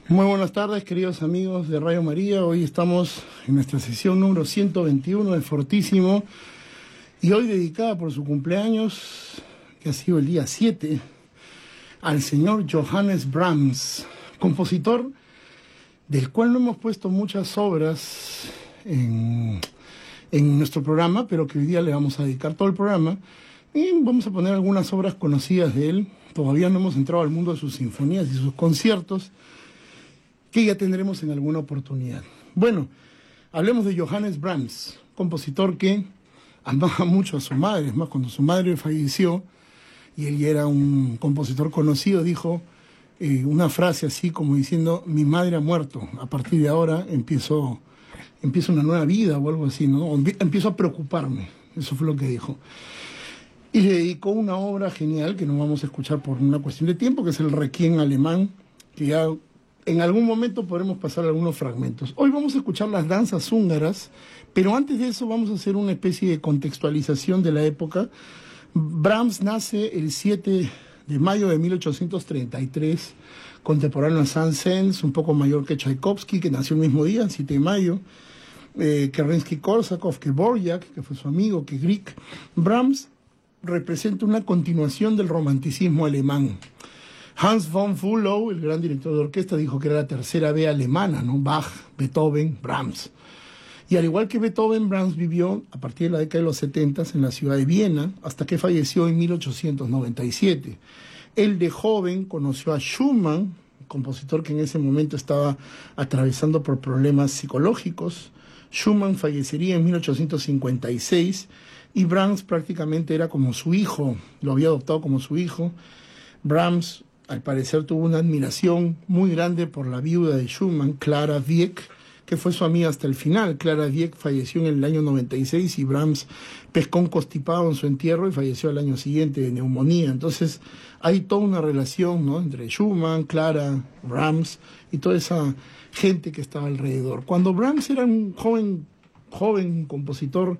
Muy buenas tardes, queridos amigos de Radio María. Hoy estamos en nuestra sesión número 121 de Fortísimo y hoy dedicada por su cumpleaños, que ha sido el día 7, al señor Johannes Brahms, compositor del cual no hemos puesto muchas obras en nuestro programa, pero que hoy día le vamos a dedicar todo el programa y vamos a poner algunas obras conocidas de él. Todavía no hemos entrado al mundo de sus sinfonías y sus conciertos, que ya tendremos en alguna oportunidad. Bueno, hablemos de Johannes Brahms, compositor que amaba mucho a su madre. Es más, cuando su madre falleció y él ya era un compositor conocido, dijo una frase así como diciendo: mi madre ha muerto, a partir de ahora empiezo una nueva vida o algo así, ¿no? Empiezo a preocuparme. Eso fue lo que dijo. Y le dedicó una obra genial que no vamos a escuchar por una cuestión de tiempo, que es el Requiem alemán, que ya en algún momento podremos pasar algunos fragmentos. Hoy vamos a escuchar las danzas húngaras, pero antes de eso vamos a hacer una especie de contextualización de la época. Brahms nace el 7 de mayo de 1833, contemporáneo a Saint-Saëns, un poco mayor que Tchaikovsky, que nació el mismo día, el 7 de mayo, que Rimsky-Korsakov, que Dvorak, que fue su amigo, que Grieg. Brahms representa una continuación del romanticismo alemán. Hans von Bülow, el gran director de orquesta, dijo que era la tercera B alemana, ¿no? Bach, Beethoven, Brahms. Y al igual que Beethoven, Brahms vivió a partir de la década de los 70 en la ciudad de Viena, hasta que falleció en 1897. Él de joven conoció a Schumann, compositor que en ese momento estaba atravesando por problemas psicológicos. Schumann fallecería en 1856 y Brahms prácticamente era como su hijo, lo había adoptado como su hijo. Brahms, al parecer, tuvo una admiración muy grande por la viuda de Schumann, Clara Wieck, que fue su amiga hasta el final. Clara Wieck falleció en el año 96 y Brahms pescó un constipado en su entierro y falleció al año siguiente de neumonía. Entonces hay toda una relación, ¿no?, entre Schumann, Clara, Brahms y toda esa gente que estaba alrededor. Cuando Brahms era un joven compositor,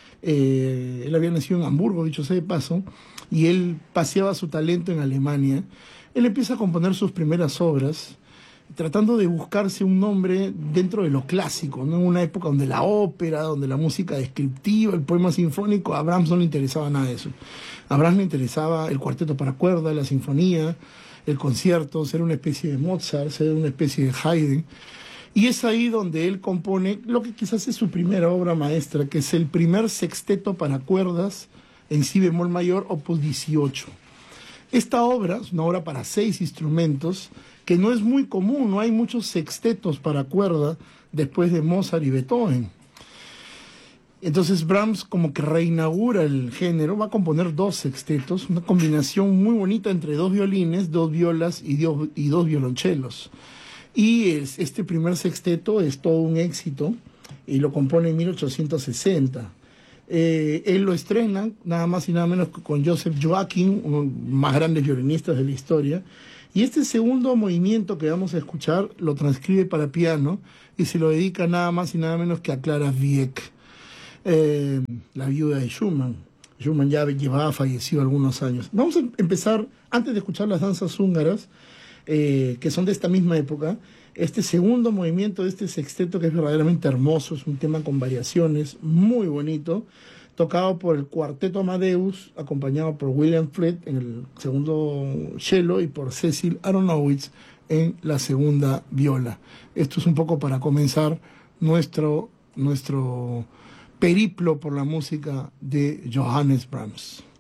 él había nacido en Hamburgo, dicho sea de paso, y él paseaba su talento en Alemania. Él empieza a componer sus primeras obras, tratando de buscarse un nombre dentro de lo clásico, ¿no? En una época donde la ópera, donde la música descriptiva, el poema sinfónico, a Brahms no le interesaba nada de eso. A Brahms le interesaba el cuarteto para cuerda, la sinfonía, el concierto, ser una especie de Mozart, ser una especie de Haydn. Y es ahí donde él compone lo que quizás es su primera obra maestra, que es el primer sexteto para cuerdas en si bemol mayor, opus 18. Esta obra es una obra para 6 instrumentos, que no es muy común, no hay muchos sextetos para cuerda después de Mozart y Beethoven. Entonces Brahms como que reinaugura el género, va a componer 2 sextetos, una combinación muy bonita entre 2 violines, 2 violas y 2 violonchelos. Y este primer sexteto es todo un éxito y lo compone en 1860. Él lo estrena nada más y nada menos que con Joseph Joachim, uno de los más grandes violinistas de la historia. Y este segundo movimiento que vamos a escuchar lo transcribe para piano y se lo dedica nada más y nada menos que a Clara Wieck, la viuda de Schumann. Schumann ya llevaba fallecido algunos años. Vamos a empezar, antes de escuchar las danzas húngaras, que son de esta misma época, este segundo movimiento de este sexteto, que es verdaderamente hermoso, es un tema con variaciones, muy bonito, tocado por el Cuarteto Amadeus, acompañado por William Flett en el segundo cello y por Cecil Aronowitz en la segunda viola. Esto es un poco para comenzar nuestro periplo por la música de Johannes Brahms.